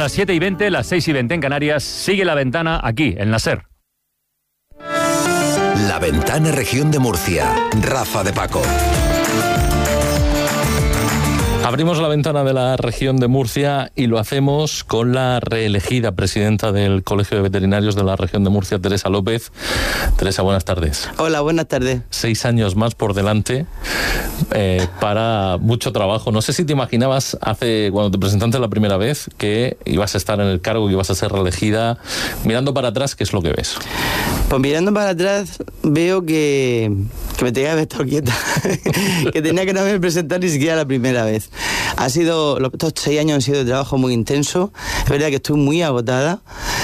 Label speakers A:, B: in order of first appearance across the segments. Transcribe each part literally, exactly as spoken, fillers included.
A: las siete y veinte, las seis y veinte en Canarias. Sigue La Ventana aquí, en la SER.
B: La Ventana, Región de Murcia. Rafa de Paco.
C: Abrimos la ventana de la región de Murcia y lo hacemos con la reelegida presidenta del Colegio de Veterinarios de la región de Murcia, Teresa López. Teresa, buenas tardes.
D: Hola, buenas tardes.
C: Seis años más por delante eh, para mucho trabajo. No sé si te imaginabas hace cuando te presentaste la primera vez que ibas a estar en el cargo, que ibas a ser reelegida. Mirando para atrás, ¿qué es lo que ves?
D: Pues mirando para atrás veo que, que me tenía que haber estado quieta, que tenía que no haberme presentado ni siquiera la primera vez. Ha sido, los, estos seis años han sido de trabajo muy intenso. Es verdad que estoy muy agotada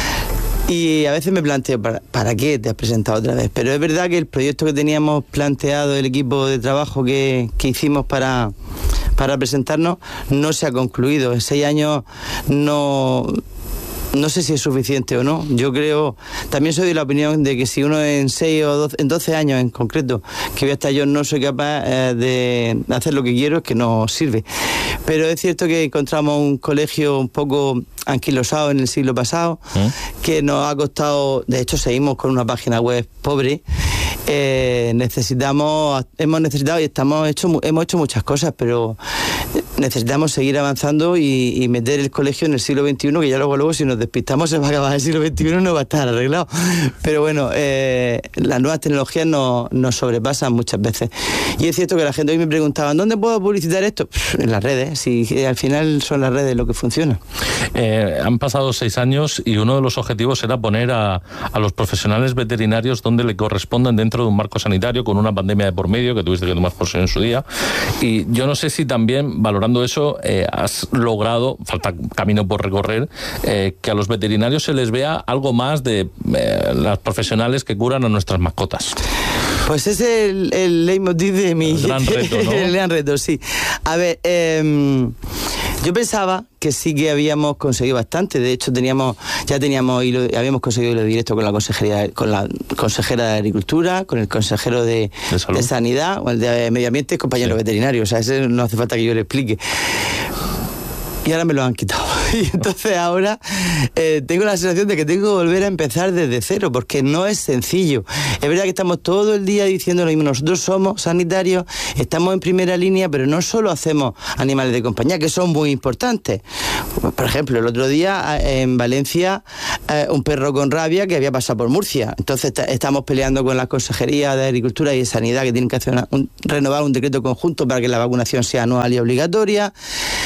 D: y a veces me planteo, ¿para, ¿para qué te has presentado otra vez? Pero es verdad que el proyecto que teníamos planteado, el equipo de trabajo que, que hicimos para, para presentarnos, no se ha concluido. En seis años no... No sé si es suficiente o no. Yo creo, también soy de la opinión de que si uno en seis o doce, en doce años en concreto, que voy a estar yo, no soy capaz eh, de hacer lo que quiero, es que no sirve. Pero es cierto que encontramos un colegio un poco anquilosado en el siglo pasado, ¿Eh? que nos ha costado, de hecho seguimos con una página web pobre. Eh, necesitamos, hemos necesitado y estamos hecho, hemos hecho muchas cosas, pero necesitamos seguir avanzando y, y meter el colegio en el siglo veintiuno, que ya luego, luego si nos despistamos se va a acabar el siglo veintiuno y no va a estar arreglado. Pero bueno, eh, las nuevas tecnologías nos, nos sobrepasan muchas veces. Y es cierto que la gente hoy me preguntaba, ¿dónde puedo publicitar esto? Pff, en las redes, si al final son las redes lo que funciona.
C: Eh, han pasado seis años y uno de los objetivos era poner a, a los profesionales veterinarios donde le correspondan dentro de un marco sanitario, con una pandemia de por medio que tuviste que tomar por en su día. Y yo no sé si también, valorando eso, eh, has logrado, falta camino por recorrer, eh, que a los veterinarios se les vea algo más de eh, las profesionales que curan a nuestras mascotas.
D: Pues ese es el, el leitmotiv de mi...
C: El gran reto, ¿no?
D: El gran reto, sí. A ver, eh, yo pensaba que sí que habíamos conseguido bastante. De hecho, teníamos ya teníamos hilo, habíamos conseguido hilo directo con la consejería, con la consejera de Agricultura, con el consejero de, de, de Sanidad, o el de Medio Ambiente, compañero sí. veterinario. O sea, ese no hace falta que yo le explique. Y ahora me lo han quitado. Y entonces ahora eh, tengo la sensación de que tengo que volver a empezar desde cero, porque no es sencillo. Es verdad que estamos todo el día diciendo lo mismo. Nosotros somos sanitarios, estamos en primera línea, pero no solo hacemos animales de compañía, que son muy importantes. Por ejemplo, el otro día en Valencia, eh, un perro con rabia que había pasado por Murcia. Entonces estamos peleando con la Consejería de Agricultura y de Sanidad, que tienen que hacer una, un, renovar un decreto conjunto para que la vacunación sea anual y obligatoria.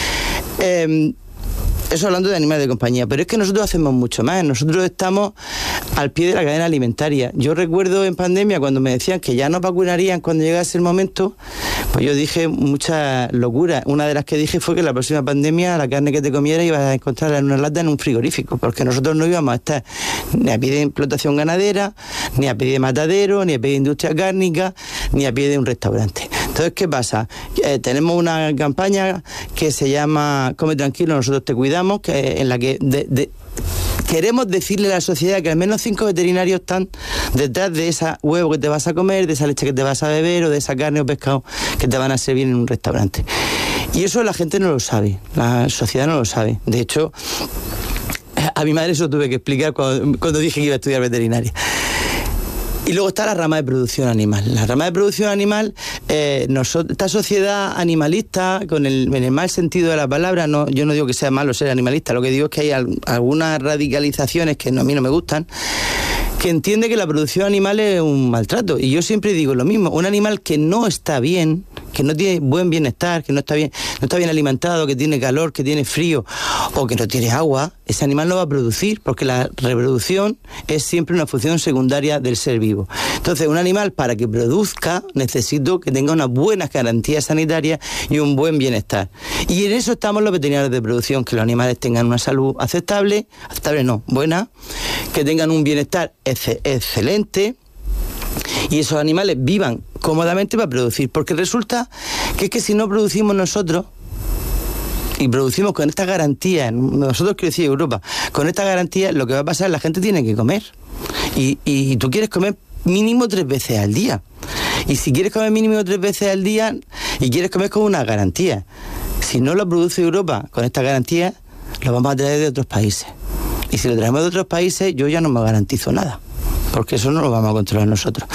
D: Eh, eso hablando de animales de compañía, pero es que nosotros hacemos mucho más. Nosotros estamos al pie de la cadena alimentaria. Yo recuerdo en pandemia cuando me decían que ya nos vacunarían cuando llegase el momento, pues yo dije muchas locuras. Una de las que dije fue que la próxima pandemia la carne que te comieras ibas a encontrarla en una lata en un frigorífico, porque nosotros no íbamos a estar ni a pie de explotación ganadera, ni a pie de matadero, ni a pie de industria cárnica, ni a pie de un restaurante. Entonces, ¿qué pasa? Eh, tenemos una campaña que se llama Come Tranquilo, nosotros te cuidamos, que, en la que de, de, queremos decirle a la sociedad que al menos cinco veterinarios están detrás de esa huevo que te vas a comer, de esa leche que te vas a beber o de esa carne o pescado que te van a servir en un restaurante. Y eso la gente no lo sabe, la sociedad no lo sabe. De hecho, a mi madre eso tuve que explicar cuando, cuando dije que iba a estudiar veterinaria. Y luego está la rama de producción animal. La rama de producción animal, eh, nosotros, esta sociedad animalista, con el, en el mal sentido de la palabra, no, yo no digo que sea malo ser animalista, lo que digo es que hay al, algunas radicalizaciones que no, a mí no me gustan, que entiende que la producción animal es un maltrato. Y yo siempre digo lo mismo, un animal que no está bien, que no tiene buen bienestar, que no está bien, no está bien alimentado, que tiene calor, que tiene frío o que no tiene agua, ese animal no va a producir, porque la reproducción es siempre una función secundaria del ser vivo. Entonces, un animal para que produzca necesito que tenga unas buenas garantías sanitarias y un buen bienestar. Y en eso estamos los veterinarios de producción, que los animales tengan una salud aceptable, aceptable no, buena, que tengan un bienestar ex- excelente, y esos animales vivan cómodamente para producir, porque resulta que es que si no producimos nosotros y producimos con esta garantía, nosotros quiero decir Europa, con esta garantía lo que va a pasar es que la gente tiene que comer y, y, y tú quieres comer mínimo tres veces al día, y si quieres comer mínimo tres veces al día y quieres comer con una garantía, si no lo produce Europa con esta garantía, lo vamos a traer de otros países. Y si lo traemos de otros países, yo ya no me garantizo nada, porque eso no lo vamos a controlar nosotros.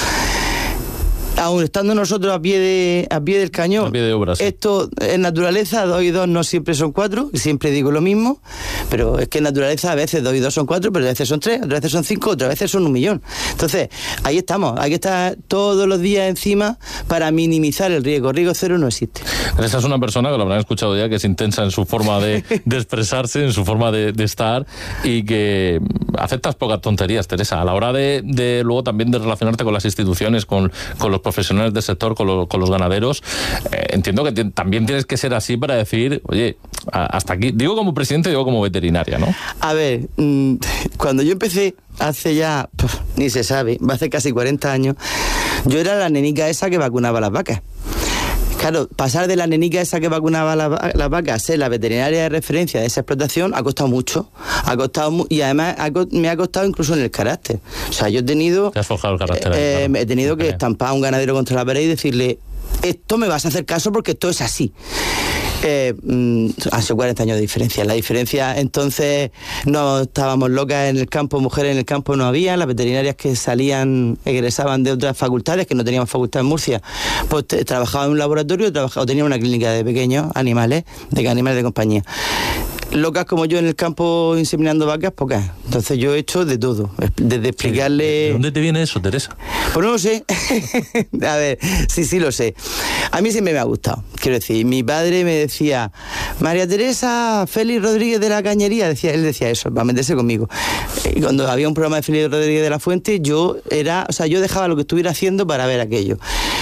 D: Aún estando nosotros a pie de a pie del cañón,
C: a pie de obra, sí.
D: Esto en naturaleza, dos y dos no siempre son cuatro, siempre digo lo mismo, pero es que en naturaleza a veces dos y dos son cuatro, pero a veces son tres, otras veces son cinco, otras veces son un millón. Entonces, ahí estamos, hay que estar todos los días encima para minimizar el riesgo. Riesgo cero no existe.
C: Esa es una persona que lo habrán escuchado ya, que es intensa en su forma de, de expresarse, en su forma de, de estar, y que aceptas pocas tonterías, Teresa, a la hora de, de luego también de relacionarte con las instituciones, con, con los profesionales del sector, con, lo, con los ganaderos. Eh, entiendo que te, también tienes que ser así para decir, oye, a, hasta aquí, digo como presidente, digo como veterinaria, ¿no?
D: A ver, mmm, cuando yo empecé, hace ya, puf, ni se sabe, va a hace casi cuarenta años, yo era la nenica esa que vacunaba las vacas. Claro, pasar de la nenica esa que vacunaba las la vacas a ser la veterinaria de referencia de esa explotación ha costado mucho. Ha costado mu y además ha, me ha costado incluso en el carácter. O sea, yo he tenido...
C: Te has forjado el carácter.
D: Eh,
C: ahí, claro.
D: He tenido que estampar a un ganadero contra la pared y decirle, esto me vas a hacer caso porque esto es así. Eh, mm, hace cuarenta años de diferencia. La diferencia, entonces, no estábamos locas en el campo, mujeres en el campo no había, las veterinarias que salían, egresaban de otras facultades, que no teníamos facultad en Murcia, pues te, trabajaban en un laboratorio trabajaba, o tenían una clínica de pequeños animales, de animales de compañía. Locas como yo en el campo inseminando vacas, pocas. Entonces yo he hecho de todo, desde explicarle...
C: ¿De dónde te viene eso, Teresa?
D: Pues no lo sé. A ver, sí, sí lo sé. A mí siempre me ha gustado. Quiero decir, mi padre me decía, María Teresa Félix Rodríguez de la Cañería, decía, él decía eso, para meterse conmigo. Y cuando había un programa de Félix Rodríguez de la Fuente, yo era, o sea, yo dejaba lo que estuviera haciendo para ver aquello.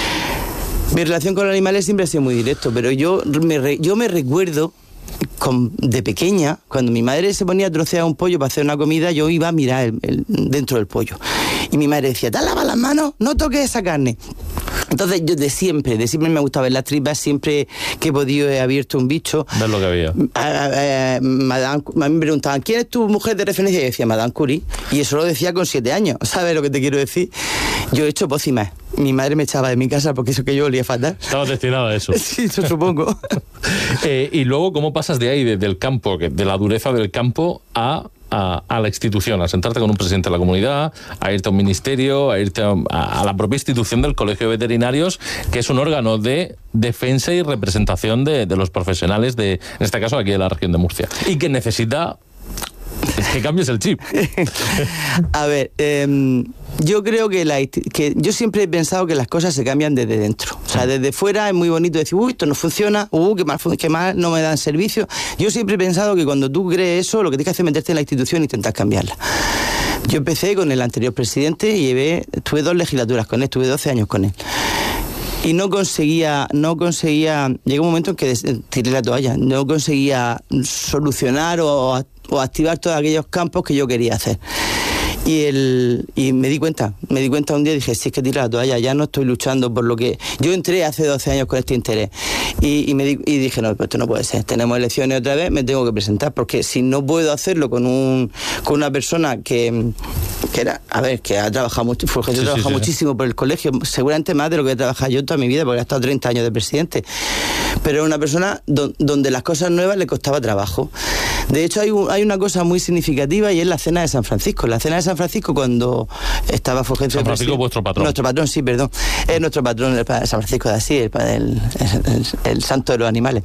D: Mi relación con los animales siempre ha sido muy directo, pero yo me, yo me recuerdo... Con, de pequeña, cuando mi madre se ponía a trocear un pollo para hacer una comida, yo iba a mirar el, el, dentro del pollo. Y mi madre decía, ¿te lavas las manos? No toques esa carne. Entonces yo de siempre, de siempre me ha gustado ver las tripas, siempre que he podido he abierto un bicho.
C: Ver lo que había.
D: A, a, a, Madame, a mí me preguntaban, ¿quién es tu mujer de referencia? Y yo decía, Madame Curie. Y eso lo decía con siete años. ¿Sabes lo que te quiero decir? Yo he hecho pócimas. Mi madre me echaba de mi casa porque eso que yo olía fatal.
C: Estabas destinado a eso.
D: Sí, yo supongo.
C: eh, y luego, ¿cómo pasas de ahí, de, del campo, de la dureza del campo, a... A, a la institución, a sentarte con un presidente de la comunidad, a irte a un ministerio, a irte a, a, a la propia institución del Colegio de Veterinarios, que es un órgano de defensa y representación de, de los profesionales, de, en este caso aquí de la región de Murcia, y que necesita que cambies el chip?
D: A ver, eh, yo creo que, la, que yo siempre he pensado que las cosas se cambian desde dentro. O sea, desde fuera es muy bonito decir, uy, esto no funciona, uy, qué mal, qué mal, no me dan servicio. Yo siempre he pensado que cuando tú crees eso, lo que tienes que hacer es meterte en la institución e intentar cambiarla. Yo empecé con el anterior presidente y llevé, tuve dos legislaturas con él, tuve doce años con él. Y no conseguía, no conseguía, llegó un momento en que tiré la toalla, no conseguía solucionar o, o activar todos aquellos campos que yo quería hacer. Y, el, y me di cuenta, me di cuenta un día y dije, si es que tira la toalla, ya no estoy luchando por lo que... Yo entré hace doce años con este interés y, y, me di, y dije, no, pues esto no puede ser, tenemos elecciones otra vez, me tengo que presentar, porque si no puedo hacerlo con un con una persona que, que era, a ver, que ha trabajado mucho, Fulgencio sí, trabaja sí, sí, muchísimo sí. por el colegio, seguramente más de lo que he trabajado yo toda mi vida, porque he estado treinta años de presidente, pero era una persona do, donde las cosas nuevas le costaba trabajo. De hecho, hay, un, hay una cosa muy significativa y es la cena de San Francisco. La cena de San Francisco, cuando estaba Fulgencio...
C: San Francisco, vuestro patrón.
D: Nuestro patrón, sí, perdón. Es nuestro patrón, el San Francisco de Asís, el, el, el, el santo de los animales.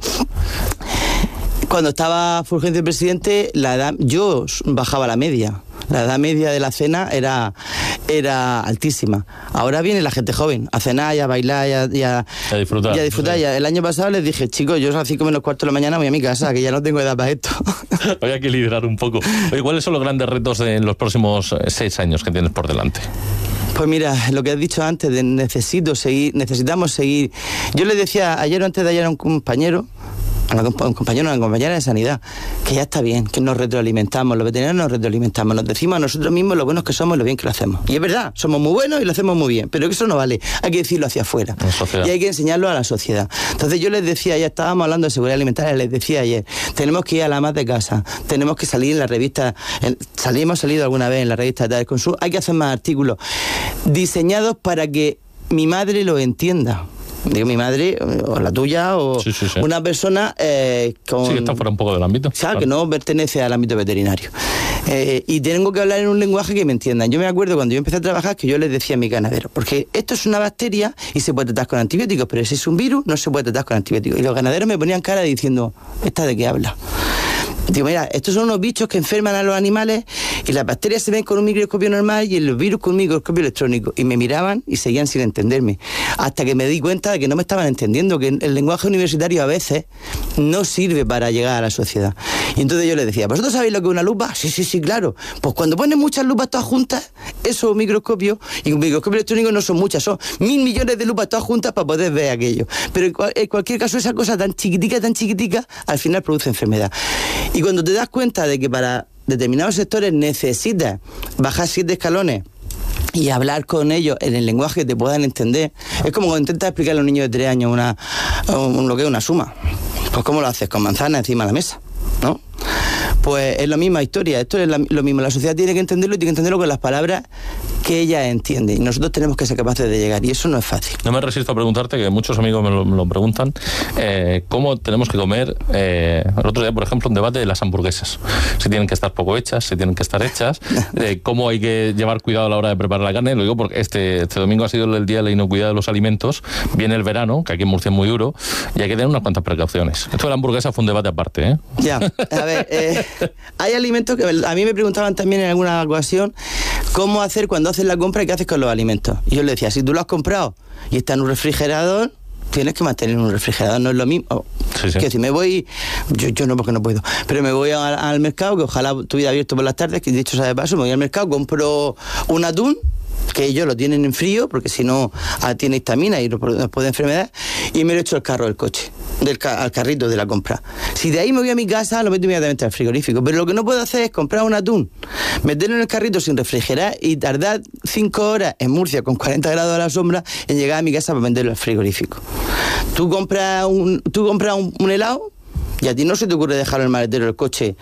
D: Cuando estaba Fulgencio presidente, la edad, yo bajaba la media. La edad media de la cena era, era altísima. Ahora viene la gente joven a cenar y a bailar y a, y a,
C: a disfrutar.
D: Y a disfrutar. Sí. El año pasado les dije, chicos, yo a las cinco menos cuarto de la mañana voy a mi casa, que ya no tengo edad para esto.
C: Había que liderar un poco. Oye, ¿cuáles son los grandes retos en los próximos seis años que tienes por delante?
D: Pues mira, lo que has dicho antes, de necesito seguir, necesitamos seguir. Yo le decía ayer o antes de ayer a un compañero, a un compañero, a una compañera de sanidad, que ya está bien, que nos retroalimentamos, los veterinarios nos retroalimentamos, nos decimos a nosotros mismos lo buenos que somos y lo bien que lo hacemos. Y es verdad, somos muy buenos y lo hacemos muy bien, pero eso no vale, hay que decirlo hacia afuera y hay que enseñarlo a la sociedad. Entonces yo les decía, ya estábamos hablando de seguridad alimentaria, les decía ayer, tenemos que ir a la más de casa, tenemos que salir en la revista, en, salimos salido alguna vez en la revista de Consumo, hay que hacer más artículos diseñados para que mi madre lo entienda. digo mi madre, o la tuya, o
C: sí, sí, sí.
D: una persona eh, con...
C: Sí, que está fuera un poco del ámbito.
D: O sea,
C: claro.
D: que no pertenece al ámbito veterinario. Eh, y tengo que hablar en un lenguaje que me entiendan. Yo me acuerdo cuando yo empecé a trabajar que yo les decía a mi ganadero, porque esto es una bacteria y se puede tratar con antibióticos, pero si es un virus no se puede tratar con antibióticos. Y los ganaderos me ponían cara diciendo, ¿esta de qué habla? Digo, mira, estos son unos bichos que enferman a los animales y las bacterias se ven con un microscopio normal y los virus con un microscopio electrónico. Y me miraban y seguían sin entenderme. Hasta que me di cuenta de que no me estaban entendiendo, que el lenguaje universitario a veces no sirve para llegar a la sociedad. Y entonces yo les decía, ¿vosotros sabéis lo que es una lupa? Sí, sí, sí, claro. Pues cuando ponen muchas lupas todas juntas, eso es un microscopio, y un microscopio electrónico no son muchas, son mil millones de lupas todas juntas para poder ver aquello. Pero en, cual, en cualquier caso, esa cosa tan chiquitica, tan chiquitica, al final produce enfermedad. Y cuando te das cuenta de que para determinados sectores necesitas bajar siete escalones y hablar con ellos en el lenguaje que te puedan entender, es como cuando intentas explicarle a un niño de tres años una, un, lo que es una suma. Pues ¿cómo lo haces? Con manzana encima de la mesa, ¿no? Pues es la misma historia, esto es la, lo mismo, la sociedad tiene que entenderlo y tiene que entenderlo con las palabras que ella entiende, y nosotros tenemos que ser capaces de llegar, y eso no es fácil.
C: No me resisto a preguntarte, que muchos amigos me lo, me lo preguntan, eh, ¿cómo tenemos que comer? Eh, el otro día, por ejemplo, un debate de las hamburguesas, si tienen que estar poco hechas, si tienen que estar hechas, eh, cómo hay que llevar cuidado a la hora de preparar la carne. Lo digo porque este, este domingo ha sido el día de la inocuidad de los alimentos, viene el verano, que aquí en Murcia es muy duro, y hay que tener unas cuantas precauciones. Esto de la hamburguesa fue un debate aparte, ¿eh?
D: Ya, a ver, eh, hay alimentos que a mí me preguntaban también en alguna ocasión cómo hacer cuando haces la compra y qué haces con los alimentos. Y yo le decía, si tú lo has comprado y está en un refrigerador, tienes que mantener un refrigerador, no es lo mismo. Sí, sí. Que si me voy, yo, yo no, porque no puedo, pero me voy al, al mercado, que ojalá estuviera abierto por las tardes, que dicho sea de paso, me voy al mercado, compro un atún, que ellos lo tienen en frío, porque si no tiene histamina y nos puede enfermedad, y me lo echo al carro del coche, del ca al carrito de la compra. Si de ahí me voy a mi casa, lo meto inmediatamente al frigorífico, pero lo que no puedo hacer es comprar un atún, meterlo en el carrito sin refrigerar y tardar cinco horas en Murcia con cuarenta grados a la sombra en llegar a mi casa para venderlo al frigorífico. Tú compras un, tú compras un, un helado y a ti no se te ocurre dejarlo en el maletero del coche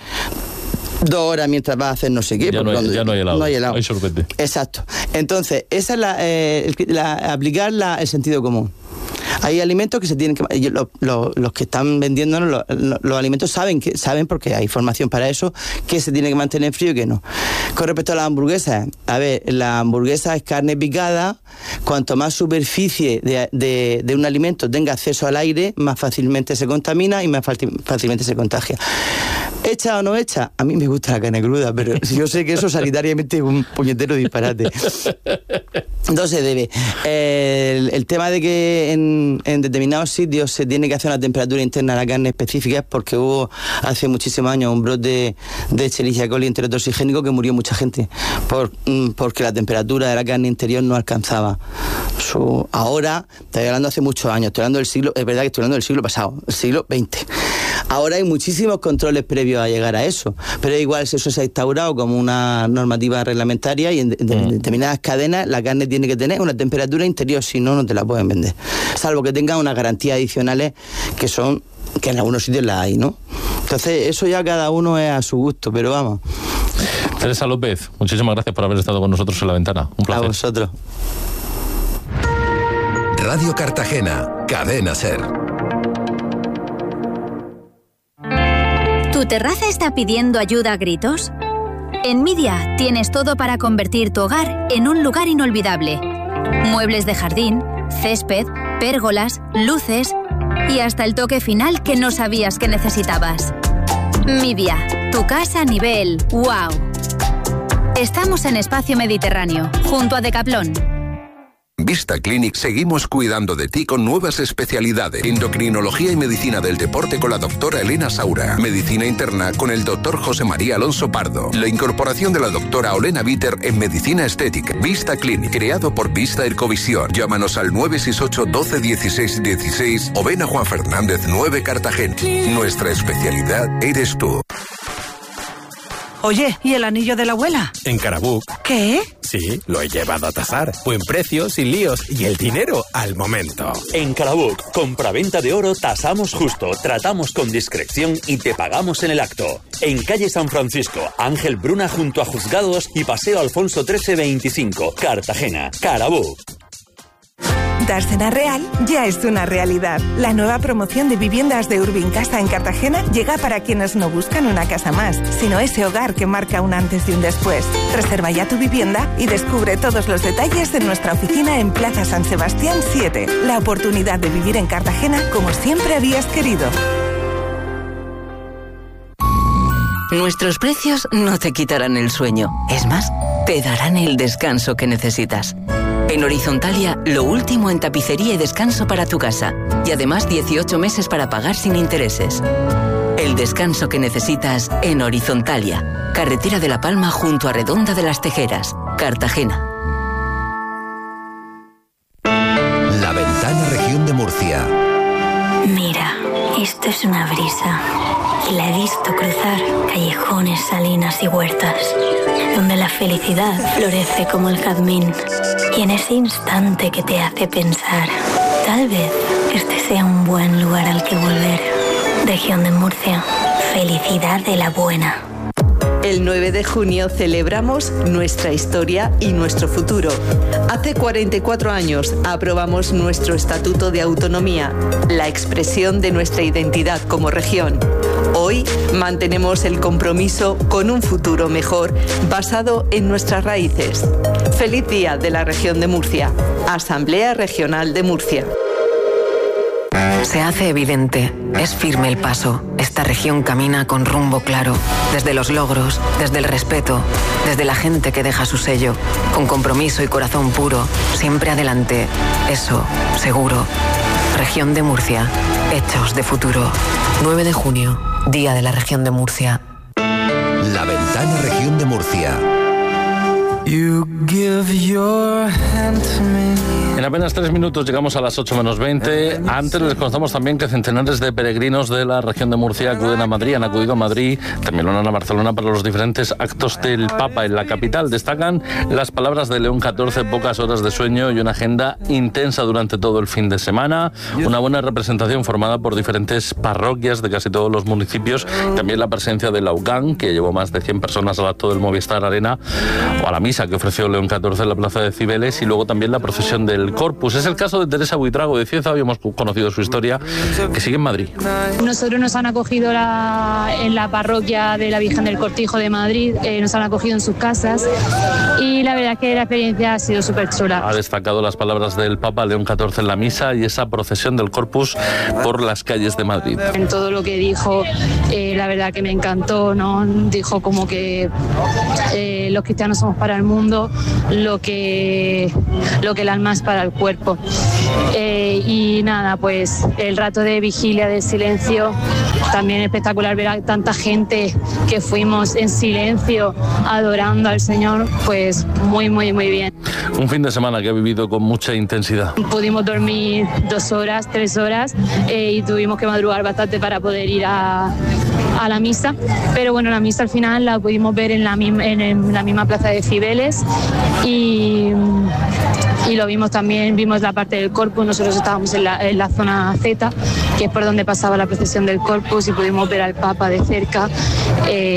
D: dos horas mientras vas a hacer no sé qué.
C: Ya, no hay, cuando, ya no hay helado.
D: No hay helado.
C: Hay sorbete.
D: Exacto. Entonces, esa es la, eh, la aplicar la, el sentido común. Hay alimentos que se tienen que... Los, los, los que están vendiéndonos los, los, los alimentos saben, que, saben, porque hay información para eso, que se tiene que mantener frío y que no. Con respecto a las hamburguesas, a ver, la hamburguesa es carne picada. Cuanto más superficie de, de, de un alimento tenga acceso al aire, más fácilmente se contamina y más fácilmente se contagia. ¿Hecha o no hecha? A mí me gusta la carne cruda, pero yo sé que eso sanitariamente es un puñetero disparate. No se debe. Eh, el, el tema de que en, en determinados sitios se tiene que hacer una temperatura interna a la carne específica es porque hubo hace muchísimos años un brote de, de Escherichia coli enterotoxigénico que murió mucha gente por, porque la temperatura de la carne interior no alcanzaba su... Ahora, estoy hablando hace muchos años, estoy hablando del siglo, es verdad que estoy hablando del siglo pasado, el siglo veinte. Ahora hay muchísimos controles previos a llegar a eso, pero igual eso se ha instaurado como una normativa reglamentaria y en, de, en determinadas cadenas la carne tiene que tener una temperatura interior, si no, no te la pueden vender. Salvo que tengan unas garantías adicionales que son, que en algunos sitios las hay, ¿no? Entonces, eso ya cada uno es a su gusto, pero vamos.
C: Teresa López, muchísimas gracias por haber estado con nosotros en La Ventana. Un placer.
D: A vosotros.
B: Radio Cartagena, Cadena SER.
E: ¿Tu terraza está pidiendo ayuda a gritos? En Midia tienes todo para convertir tu hogar en un lugar inolvidable. Muebles de jardín, césped, pérgolas, luces y hasta el toque final que no sabías que necesitabas. Midia, tu casa a nivel ¡wow! Estamos en Espacio Mediterráneo, junto a Decathlon.
B: Vista Clinic seguimos cuidando de ti con nuevas especialidades. Endocrinología y medicina del deporte con la doctora Elena Saura. Medicina interna con el doctor José María Alonso Pardo. La incorporación de la doctora Olena Bitter en medicina estética. Vista Clinic, creado por Vista Ercovisión. Llámanos al nueve seis ocho, doce, dieciséis, dieciséis o ven a Juan Fernández nueve Cartagena. Nuestra especialidad eres tú.
F: Oye, ¿y el anillo de la abuela?
G: En Carabook.
F: ¿Qué?
G: Sí, lo he llevado a tasar. Buen precio, sin líos y el dinero al momento.
H: En Carabook, compraventa de oro tasamos justo, tratamos con discreción y te pagamos en el acto. En calle San Francisco, Ángel Bruna junto a Juzgados y Paseo Alfonso trece veinticinco, Cartagena. Carabook.
F: Dársena Real ya es una realidad. La nueva promoción de viviendas de Urbincasa en Cartagena llega para quienes no buscan una casa más, sino ese hogar que marca un antes y un después. Reserva ya tu vivienda y descubre todos los detalles en nuestra oficina en Plaza San Sebastián siete. La oportunidad de vivir en Cartagena como siempre habías querido.
I: Nuestros precios no te quitarán el sueño. Es más, te darán el descanso que necesitas. En Horizontalia, lo último en tapicería y descanso para tu casa. Y además dieciocho meses para pagar sin intereses. El descanso que necesitas en Horizontalia. Carretera de La Palma junto a Redonda de las Tejeras, Cartagena.
J: La Ventana, Región de Murcia.
K: Mira, esto es una brisa. Y la he visto cruzar callejones, salinas y huertas, donde la felicidad florece como el jazmín. Y en ese instante que te hace pensar, tal vez este sea un buen lugar al que volver. Región de Murcia, felicidad de la buena.
L: El nueve de junio celebramos nuestra historia y nuestro futuro. Hace cuarenta y cuatro años aprobamos nuestro Estatuto de Autonomía, la expresión de nuestra identidad como región. Hoy mantenemos el compromiso con un futuro mejor basado en nuestras raíces. Feliz Día de la Región de Murcia. Asamblea Regional de Murcia.
I: Se hace evidente, es firme el paso. Esta región camina con rumbo claro, desde los logros, desde el respeto, desde la gente que deja su sello, con compromiso y corazón puro, siempre adelante. Eso, seguro. Región de Murcia, hechos de futuro. nueve de junio, Día de la Región de Murcia.
J: La Ventana, Región de Murcia.
C: You give your hand to me. En apenas tres minutos llegamos a las ocho menos veinte. Antes les contamos también que centenares de peregrinos de la región de Murcia acuden a Madrid, han acudido a Madrid, también lo han a Barcelona para los diferentes actos del Papa en la capital. Destacan las palabras de León catorce, pocas horas de sueño y una agenda intensa durante todo el fin de semana. Una buena representación formada por diferentes parroquias de casi todos los municipios. También la presencia de la U C A N, que llevó más de cien personas al acto del Movistar Arena, o a la misa que ofreció León catorce en la plaza de Cibeles, y luego también la procesión del Corpus. Es el caso de Teresa Buitrago de Cieza, habíamos conocido su historia, que sigue en Madrid.
M: Nosotros nos han acogido la, en la parroquia de la Virgen del Cortijo de Madrid, eh, nos han acogido en sus casas y la verdad es que la experiencia ha sido súper chula. Ha destacado las palabras del Papa León catorce en la misa y esa procesión del Corpus por las calles de Madrid. En todo lo que dijo, eh, la verdad que me encantó, ¿no? Dijo como que eh, los cristianos somos para el mundo lo que, lo que el alma es para el cuerpo. Eh, y nada, pues el rato de vigilia del silencio, también espectacular ver a tanta gente que fuimos en silencio adorando al Señor, pues muy, muy, muy bien. Un fin de semana que he vivido con mucha intensidad. Pudimos dormir dos horas, tres horas eh, y tuvimos que madrugar bastante para poder ir a, a la misa, pero bueno, la misa al final la pudimos ver en la misma, en, en la misma plaza de Cibeles y... y lo vimos también, vimos la parte del Corpus. Nosotros estábamos en la, en la zona Z, que es por donde pasaba la procesión del Corpus, y pudimos ver al Papa de cerca. Eh,